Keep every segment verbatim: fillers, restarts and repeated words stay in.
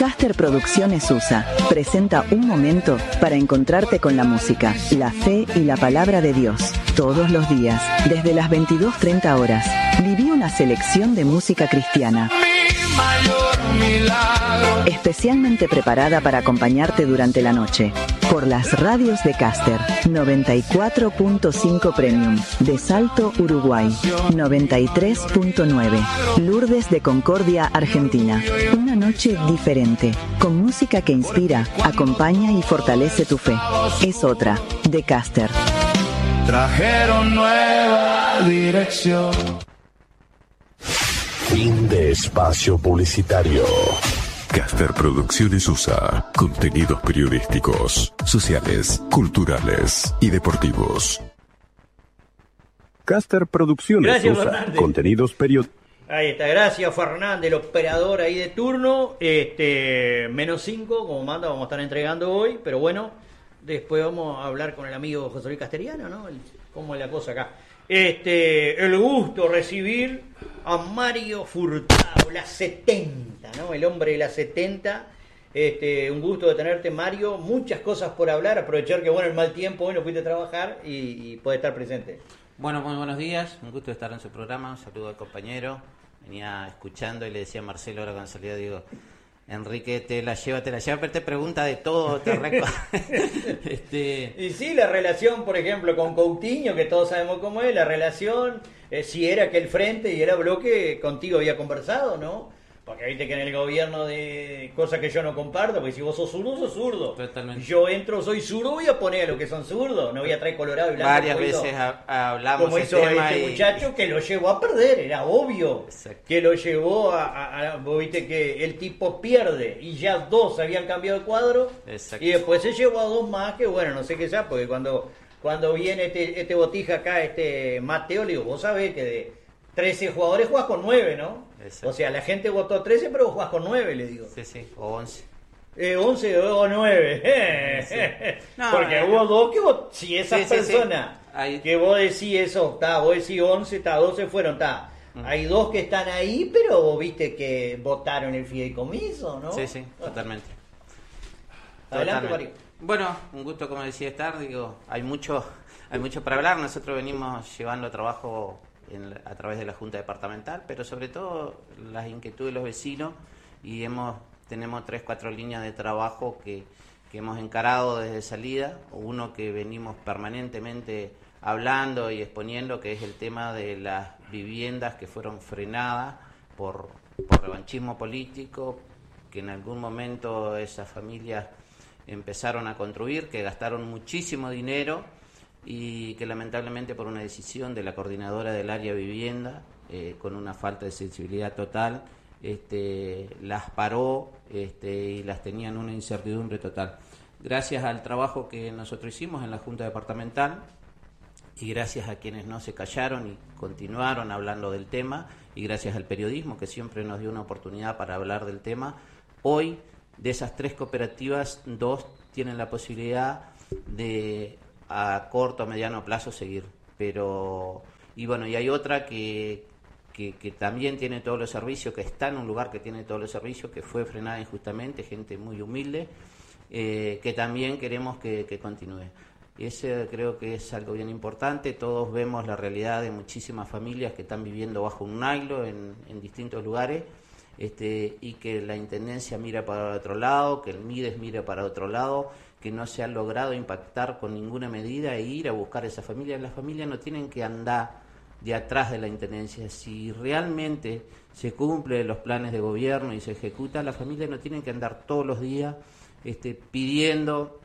Caster Producciones U S A presenta un momento para encontrarte con la música, la fe y la palabra de Dios. Todos los días, desde las veintidós treinta horas, viví una selección de música cristiana, especialmente preparada para acompañarte durante la noche. Por las radios de Caster, noventa y cuatro punto cinco Premium, de Salto, Uruguay, noventa y tres punto nueve, Lourdes de Concordia, Argentina. Una noche diferente, con música que inspira, acompaña y fortalece tu fe. Es otra, de Caster. Trajeron nueva dirección. Fin de espacio publicitario. Caster Producciones U S A. Contenidos periodísticos, sociales, culturales y deportivos. Caster Producciones Gracias, U S A. Fernández. Contenidos periodísticos. Ahí está, gracias Fernández, el operador ahí de turno. Este, menos cinco, como manda, vamos a estar entregando hoy, pero bueno, después vamos a hablar con el amigo José Luis Casteriano, ¿no? El, cómo es la cosa acá. Este, el gusto recibir a Mario Furtado, la setenta, ¿no? El hombre de la setenta. Este, un gusto de tenerte, Mario. Muchas cosas por hablar. Aprovechar que bueno el mal tiempo, hoy no fuiste a trabajar y, y puedes estar presente. Bueno, muy buenos días. Un gusto estar en su programa. Un saludo al compañero. Venía escuchando y le decía a Marcelo ahora cuando salió, digo, Enrique, te la lleva, te la lleva, pero te pregunta de todo, te reco... este... Y sí, la relación, por ejemplo, con Coutinho, que todos sabemos cómo es, la relación, eh, si era que el frente y era bloque, contigo había conversado, ¿no? Porque viste que en el gobierno de cosas que yo no comparto, porque si vos sos zurdo, sos zurdo. Totalmente. Yo entro, soy zurdo, voy a poner a los que son zurdos, no voy a traer colorado y blanco. Varias como veces hizo, ha, hablamos como del hizo tema este y... muchacho que lo llevó a perder, era obvio. Exacto. Que lo llevó a, a, a... Vos viste que el tipo pierde y ya dos habían cambiado de cuadro. Exacto. Y después se llevó a dos más que bueno, no sé qué sea, porque cuando, cuando viene este, este botija acá, este Mateo, le digo, vos sabés que de trece jugadores jugás con nueve, ¿no? Exacto. O sea, la gente votó trece, pero vos jugás con nueve, le digo. Sí, sí, o once. Eh, once o nueve. Sí. No, Porque no, hubo no. dos que vos, si esa Sí, sí, persona sí. Ahí... que vos decís eso, está, vos decís once, está, doce fueron, está. Mm. Hay dos que están ahí, pero vos viste que votaron el fideicomiso, ¿no? Sí, sí, totalmente. Adelante, Totalmente. Mario. Bueno, un gusto, como decía, estar. Digo, hay mucho, hay mucho para hablar. Nosotros venimos llevando trabajo en la- a través de la Junta Departamental, pero sobre todo las inquietudes de los vecinos, y hemos tenemos tres, cuatro líneas de trabajo que, que hemos encarado desde salida. Uno que venimos permanentemente hablando y exponiendo, que es el tema de las viviendas que fueron frenadas por, por revanchismo político, que en algún momento esas familias empezaron a construir, que gastaron muchísimo dinero y que lamentablemente por una decisión de la coordinadora del área vivienda, eh, con una falta de sensibilidad total, este, las paró este, y las tenía en una incertidumbre total. Gracias al trabajo que nosotros hicimos en la Junta Departamental y gracias a quienes no se callaron y continuaron hablando del tema, y gracias al periodismo que siempre nos dio una oportunidad para hablar del tema, hoy de esas tres cooperativas, dos tienen la posibilidad de a corto o mediano plazo seguir, pero y bueno, y hay otra que, que, que también tiene todos los servicios, que está en un lugar que tiene todos los servicios, que fue frenada injustamente, gente muy humilde, eh, que también queremos que, que continúe. Y ese creo que es algo bien importante. Todos vemos la realidad de muchísimas familias que están viviendo bajo un nailo en, en distintos lugares, este, y que la Intendencia mira para otro lado, que el Mides mira para otro lado, que no se ha logrado impactar con ninguna medida e ir a buscar a esas familias. Las familias no tienen que andar de atrás de la Intendencia. Si realmente se cumplen los planes de gobierno y se ejecuta, las familias no tienen que andar todos los días este, pidiendo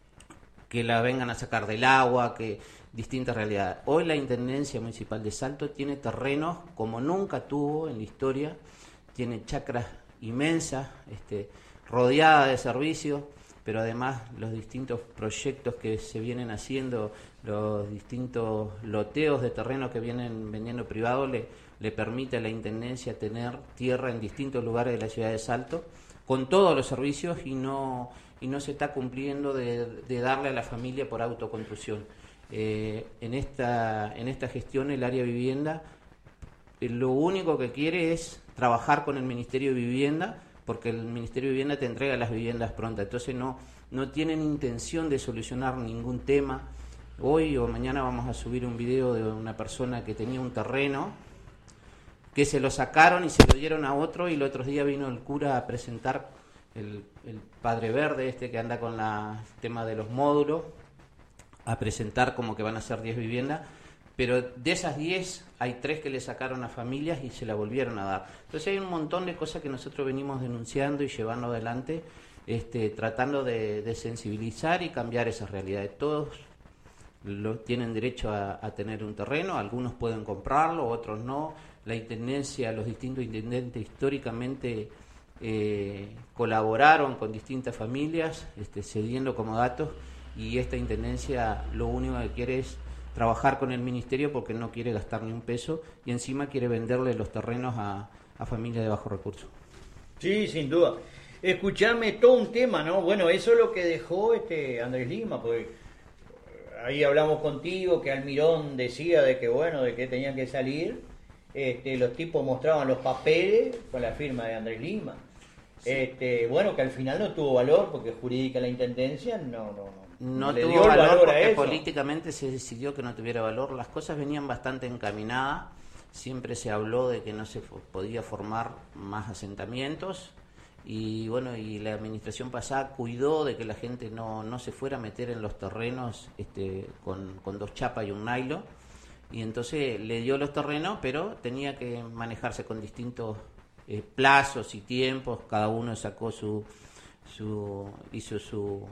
que la vengan a sacar del agua, que distintas realidades. Hoy la Intendencia Municipal de Salto tiene terrenos como nunca tuvo en la historia, tiene chacras inmensas, este, rodeadas de servicios, pero además los distintos proyectos que se vienen haciendo, los distintos loteos de terreno que vienen vendiendo privados, le, le permite a la Intendencia tener tierra en distintos lugares de la ciudad de Salto, con todos los servicios, y no, y no se está cumpliendo de, de darle a la familia por autoconstrucción. Eh, en, esta, en esta gestión el área vivienda eh, lo único que quiere es trabajar con el Ministerio de Vivienda, porque el Ministerio de Vivienda te entrega las viviendas prontas, entonces no, no tienen intención de solucionar ningún tema. Hoy o mañana vamos a subir un video de una persona que tenía un terreno, que se lo sacaron y se lo dieron a otro, y el otro día vino el cura a presentar, el, el padre verde este que anda con la, el tema de los módulos, a presentar como que van a ser diez viviendas, pero de esas diez hay tres que le sacaron a familias y se la volvieron a dar. Entonces hay un montón de cosas que nosotros venimos denunciando y llevando adelante, este, tratando de, de sensibilizar y cambiar esas realidades. Todos lo, tienen derecho a, a tener un terreno, algunos pueden comprarlo, otros no. La intendencia, los distintos intendentes históricamente eh, colaboraron con distintas familias, este, cediendo como datos, y esta intendencia lo único que quiere es trabajar con el ministerio porque no quiere gastar ni un peso y encima quiere venderle los terrenos a, a familias de bajos recursos. Sí, sin duda. Escuchame, todo un tema, ¿no? Bueno, eso es lo que dejó este Andrés Lima, porque ahí hablamos contigo que Almirón decía de que, bueno, de que tenían que salir, este, los tipos mostraban los papeles con la firma de Andrés Lima. Sí. Este, bueno, que al final no tuvo valor porque jurídica la intendencia no, no, no. No le tuvo dio el valor, valor porque a eso. Políticamente se decidió que no tuviera valor. Las cosas venían bastante encaminadas. Siempre se habló de que no se podía formar más asentamientos. Y bueno, y la administración pasada cuidó de que la gente no, no se fuera a meter en los terrenos este, con, con dos chapas y un nailo. Y entonces le dio los terrenos, pero tenía que manejarse con distintos eh, plazos y tiempos. Cada uno sacó su, su hizo su...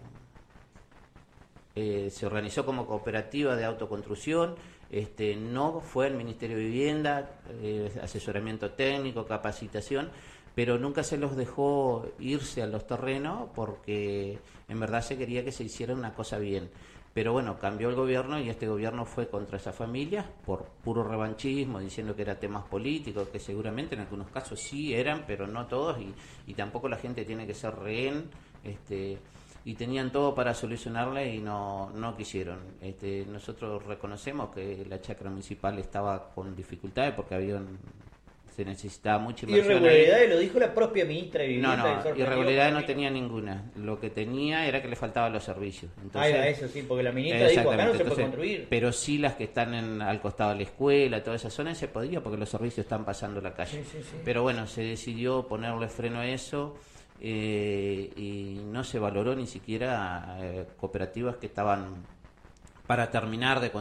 Eh, se organizó como cooperativa de autoconstrucción, este, no fue el Ministerio de Vivienda, eh, asesoramiento técnico, capacitación, pero nunca se los dejó irse a los terrenos porque en verdad se quería que se hiciera una cosa bien. Pero bueno, cambió el gobierno y este gobierno fue contra esas familias por puro revanchismo, diciendo que eran temas políticos, que seguramente en algunos casos sí eran, pero no todos, y, y tampoco la gente tiene que ser rehén, este... y tenían todo para solucionarle y no no quisieron. Este, nosotros reconocemos que la chacra municipal estaba con dificultades porque había un, se necesitaba mucha inversión. Irregularidades, lo dijo la propia ministra de Vivienda. No, no, irregularidades no tenía ninguna. Lo que tenía era que le faltaban los servicios. Entonces, ah, era eso, sí, porque la ministra dijo, acá no se puede construir. Pero sí las que están en, al costado de la escuela, toda esa zona se podía porque los servicios están pasando la calle. Sí, sí, sí. Pero bueno, se decidió ponerle freno a eso. Eh, y no se valoró ni siquiera eh, cooperativas que estaban para terminar de